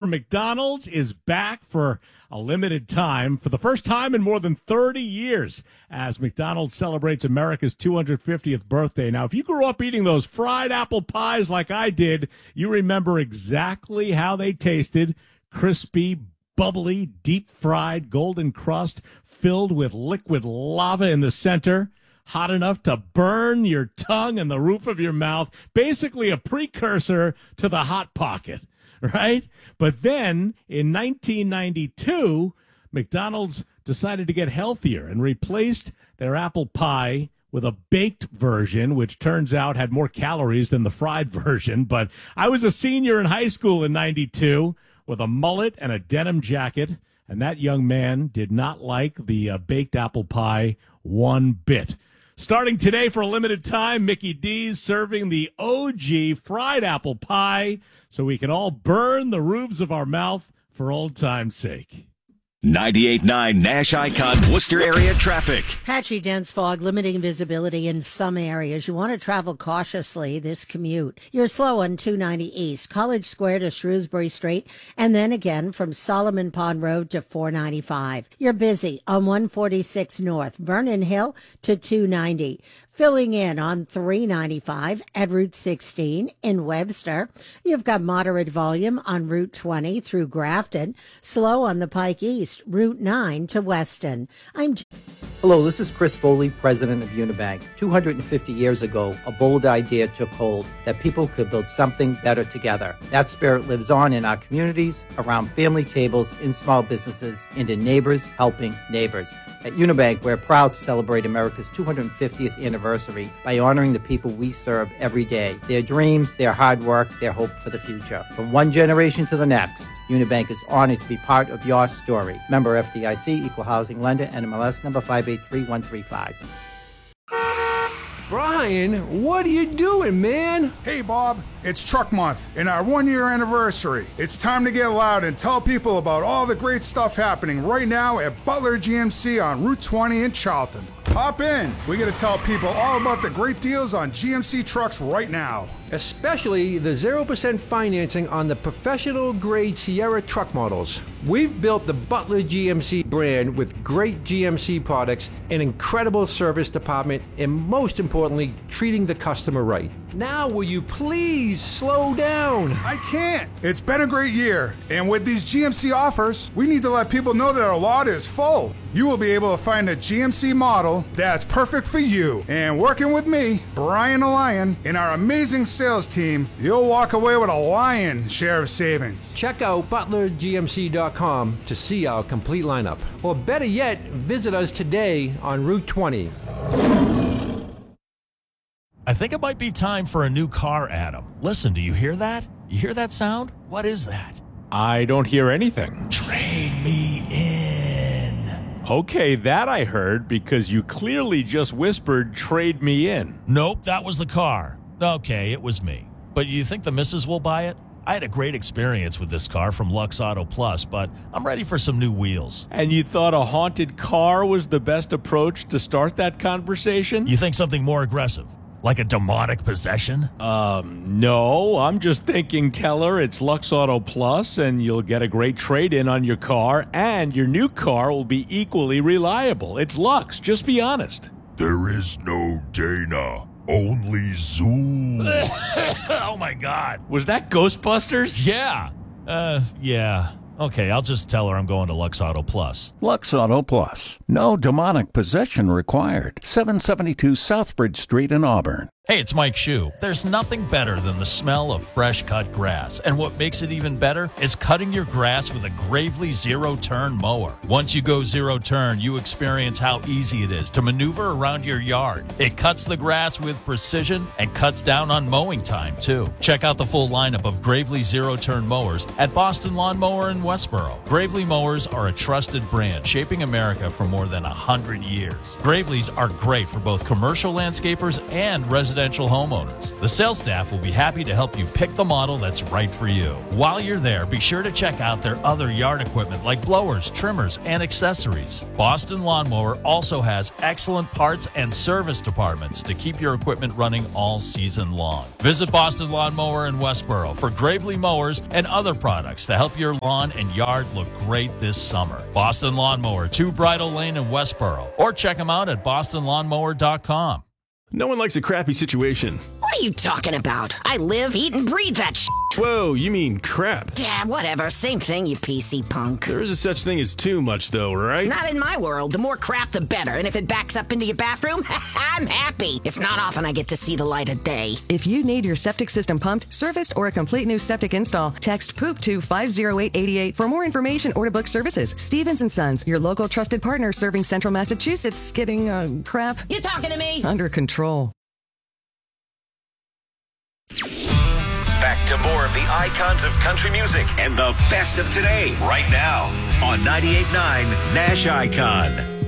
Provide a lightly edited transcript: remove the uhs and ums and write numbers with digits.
McDonald's is back for a limited time for the first time in more than 30 years as McDonald's celebrates America's 250th birthday. Now, if you grew up eating those fried apple pies like I did, you remember exactly how they tasted. Crispy, bubbly, deep-fried, golden crust filled with liquid lava in the center, hot enough to burn your tongue and the roof of your mouth, basically a precursor to the Hot Pocket, right? But then in 1992, McDonald's decided to get healthier and replaced their apple pie with a baked version, which turns out had more calories than the fried version. But I was a senior in high school in 92 with a mullet and a denim jacket, and that young man did not like the baked apple pie one bit. Starting today for a limited time, Mickey D's serving the OG fried apple pie so we can all burn the roofs of our mouth for old time's sake. 98.9 Nash Icon Worcester area traffic. Patchy dense fog limiting visibility in some areas. You want to travel cautiously this commute. You're slow on 290 East, College Square to Shrewsbury Street, and then again from Solomon Pond Road to 495. You're busy on 146 North, Vernon Hill to 290. Filling in on 395 at Route 16 in Webster. You've got moderate volume on Route 20 through Grafton. Slow on the Pike East, Route 9 to Weston. Hello, this is Chris Foley, president of Unibank. 250 years ago, a bold idea took hold that people could build something better together. That spirit lives on in our communities, around family tables, in small businesses, and in neighbors helping neighbors. At Unibank, we're proud to celebrate America's 250th anniversary by honoring the people we serve every day, their dreams, their hard work, their hope for the future. From one generation to the next, Unibank is honored to be part of your story. Member FDIC, Equal Housing Lender, NMLS number 583135. Brian, what are you doing, man? Hey, Bob, it's Truck Month and our 1-year anniversary. It's time to get loud and tell people about all the great stuff happening right now at Butler GMC on Route 20 in Charlton. Hop in. We got to tell people all about the great deals on GMC trucks right now. Especially the 0% financing on the professional-grade Sierra truck models. We've built the Butler GMC brand with great GMC products, an incredible service department, and most importantly, treating the customer right. Now will you please slow down? I can't. It's been a great year, and with these GMC offers, we need to let people know that our lot is full. You will be able to find a GMC model that's perfect for you. And working with me, Brian the Lion, and our amazing sales team, you'll walk away with a lion's share of savings. Check out butlergmc.com to see our complete lineup. Or better yet, visit us today on Route 20. I think it might be time for a new car, Adam. Listen, do you hear that? You hear that sound? What is that? I don't hear anything. Trade me in. Okay, that I heard because you clearly just whispered, trade me in. Nope, that was the car. Okay, it was me. But you think the missus will buy it? I had a great experience with this car from Lux Auto Plus, but I'm ready for some new wheels. And you thought a haunted car was the best approach to start that conversation? You think something more aggressive? Like a demonic possession? No. I'm just thinking, tell her it's Lux Auto Plus and you'll get a great trade-in on your car and your new car will be equally reliable. It's Lux. Just be honest. There is no Dana. Only Zoom. Oh, my God. Was that Ghostbusters? Yeah. Yeah. Okay, I'll just tell her I'm going to Lux Auto Plus. Lux Auto Plus. No demonic possession required. 772 Southbridge Street in Auburn. Hey, it's Mike Shue. There's nothing better than the smell of fresh cut grass. And what makes it even better is cutting your grass with a Gravely zero-turn mower. Once you go zero-turn, you experience how easy it is to maneuver around your yard. It cuts the grass with precision and cuts down on mowing time, too. Check out the full lineup of Gravely zero-turn mowers at Boston Lawn Mower in Westboro. Gravely mowers are a trusted brand shaping America for more than 100 years. Gravely's are great for both commercial landscapers and residential residential homeowners. The sales staff will be happy to help you pick the model that's right for you. While you're there, be sure to check out their other yard equipment like blowers, trimmers, and accessories. Boston Lawnmower also has excellent parts and service departments to keep your equipment running all season long. Visit Boston Lawnmower in Westboro for Gravely mowers and other products to help your lawn and yard look great this summer. Boston Lawnmower, 2 Bridle Lane in Westboro, or check them out at bostonlawnmower.com. No one likes a crappy situation. What are you talking about? I live, eat, and breathe that shit. Whoa, you mean crap. Yeah, whatever. Same thing, you PC punk. There is a such thing as too much, though, right? Not in my world. The more crap, the better. And if it backs up into your bathroom, I'm happy. It's not often I get to see the light of day. If you need your septic system pumped, serviced, or a complete new septic install, text POOP to 50888 for more information or to book services. Stevens & Sons, your local trusted partner serving Central Massachusetts, getting, crap. You talking to me? Under control. Back to more of the icons of country music and the best of today right now on 98.9 Nash Icon.